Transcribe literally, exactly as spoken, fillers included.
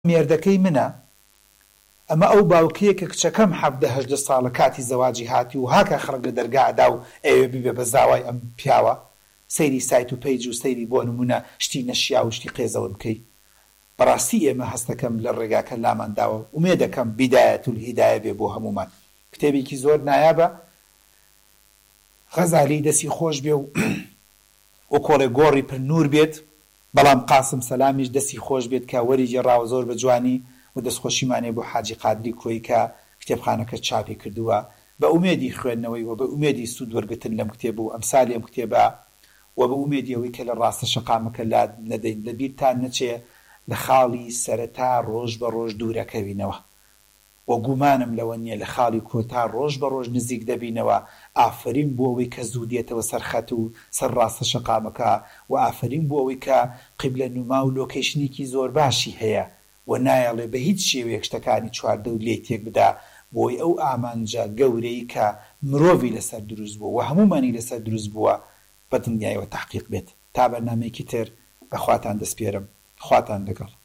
مێردەکەی منە، ئەمە ئەو باوکەیە کە کچەکەم حەڤدە هەژدە ساڵە کاتی زەواجی هاتی و هاکە خەڵک لە دەرگادا و ئەوێ بیبێ بە زاوای ئەم پیاوە سەیری سایت و پەیج و سەیری بۆ نمونە شتی نەشیا و شتی قێزەوە بکەی. بەڕاستی ئێمە هەستەکەم لە ڕێگاکە لامانداوە، ومێ دەکەم بیدایەتول هیدایە بێ بۆ هەمومان. کتێبێکی زۆر نایابە، غەزالی دەستی خۆش بێ و و کۆڵێ گۆڕی پر نور بێت، بەڵام قاسم سەلامیش دەستی خۆش بێت کە وەری جێڕاوە زۆر بە جوانی و دەستخۆشیمانێ بۆ حاجی قادری کۆی کە کتێبخانەکە چاپی کردووە بە ئومێدی خوێندنەوەی و بە ئومێدی سوود وەرگرتن لەم کتێب و ئەمسالی ئەم کتێبە و بە ئومێدی ئەوەی کە لە ڕاستە شەقامەکە لات نەدەین، لەبیرتان نەچێ لە خاڵی سەرەتا ڕۆژ بە ڕۆژ دوورەکەوینەوە و گومانم لەوە نییە لە خاڵی کۆتا ڕۆژ بە ڕۆژ نزیک دەبینەوە. ئافرین بۆ ئەوەی کە زوو دێتەوە سەرخەت و سەر ڕاستە شەقامەکە و ئافرین بۆ ئەوەی کە قیبلە نوما و لۆکەیشنێکی زۆر باشی هەیە و نایەڵێ بە هیچ شێوەیەک شتەکانی چواردە و لێ تێک بدا بۆی ئەو ئامانجە گەورەی کە مرۆڤی لەسەر دروست بووە و هەمومانی لەسەر دروست بووە بە دنیایەوە تەحقیق بێت. تا بەرنامەیەکی تر بەخواتان دەسپێرم، خواتان لەگەڵ.